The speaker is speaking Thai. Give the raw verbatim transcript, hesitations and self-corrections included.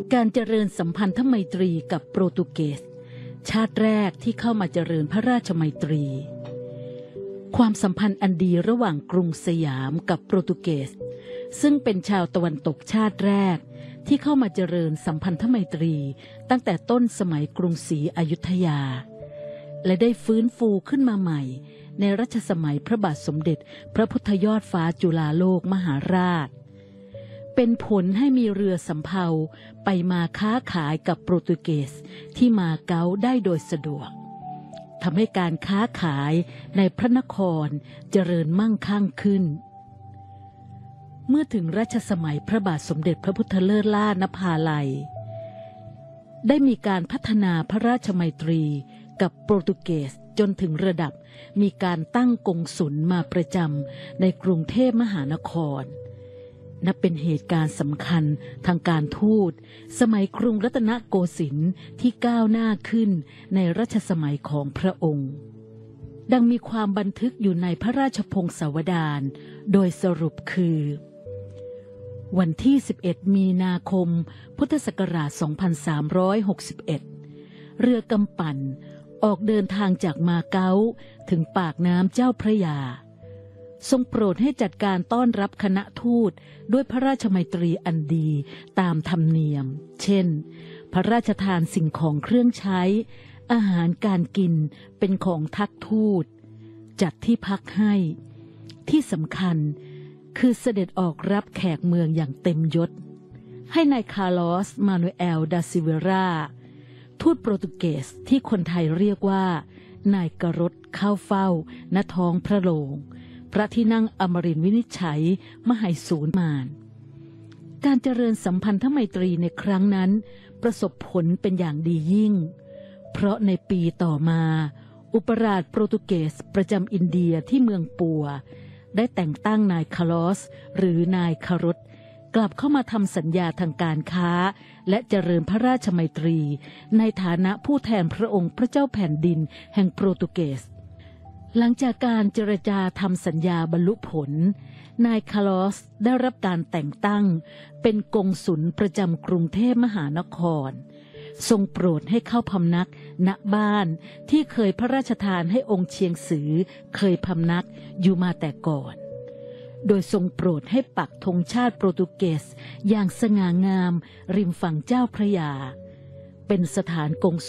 การเจริญสัมพันธไมตรีกับโปรตุเกสชาติแรกที่เข้ามาเจริญพระราชไมตรีความสัมพันธ์อันดีระหว่างกรุงสยามกับโปรตุเกสซึ่งเป็นชาวตะวันตกชาติแรกที่เข้ามาเจริญสัมพันธไมตรีตั้งแต่ต้นสมัยกรุงศรีอยุธยาและได้ฟื้นฟูขึ้นมาใหม่ในรัชสมัยพระบาทสมเด็จพระพุทธยอดฟ้าจุฬาโลกมหาราชเป็นผลให้มีเรือสำเภาไปมาค้าขายกับโปรตุเกสที่มาเก๊าได้โดยสะดวกทำให้การค้าขายในพระนครเจริญมั่งคั่งขึ้นเมื่อถึงรัชสมัยพระบาทสมเด็จพระพุทธเลิศล่านภาลัยได้มีการพัฒนาพระราชไมตรีกับโปรตุเกสจนถึงระดับมีการตั้งกงสุลมาประจำในกรุงเทพมหานครนับเป็นเหตุการณ์สำคัญทางการทูตสมัยกรุงรัตนโกสินทร์ที่ก้าวหน้าขึ้นในรัชสมัยของพระองค์ดังมีความบันทึกอยู่ในพระราชพงศาวดารโดยสรุปคือวันที่สิบเอ็ดมีนาคมพุทธศักราชสองพันสามร้อยหกสิบเอ็ดเรือกำปั่นออกเดินทางจากมาเก๊าถึงปากน้ำเจ้าพระยาทรงโปรดให้จัดการต้อนรับคณะทูตด้วยพระราชไมตรีอันดีตามธรรมเนียมเช่นพระราชทานสิ่งของเครื่องใช้อาหารการกินเป็นของทักทูตจัดที่พักให้ที่สำคัญคือเสด็จออกรับแขกเมืองอย่างเต็มยศให้นายคาร์ลอสมานูเอลดาซิเวราทูตโปรตุเกสที่คนไทยเรียกว่านายกรถเข้าเฝ้าณท้องพระโรงพระที่นั่งอมรินทร์วินิจฉัยมหาสูรมานการเจริญสัมพันธไมตรีในครั้งนั้นประสบผลเป็นอย่างดียิ่งเพราะในปีต่อมาอุปราชโปรตุเกสประจำอินเดียที่เมืองปัวได้แต่งตั้งนายคาร์ลอสหรือนายคารถกลับเข้ามาทำสัญญาทางการค้าและเจริญพระราชไมตรีในฐานะผู้แทนพระองค์พระเจ้าแผ่นดินแห่งโปรตุเกสหลังจากการเจรจาทำสัญญาบรรลุผลนายคาร์ลอสได้รับการแต่งตั้งเป็นกงสุลประจำกรุงเทพมหานครทรงโปรดให้เข้าพำนักณบ้านที่เคยพระราชทานให้องค์เชียงสือเคยพำนักอยู่มาแต่ก่อนโดยทรงโปรดให้ปักธงชาติโปรตุเกสอย่างสง่างามริมฝั่งเจ้าพระยาเป็นสถานกงสุล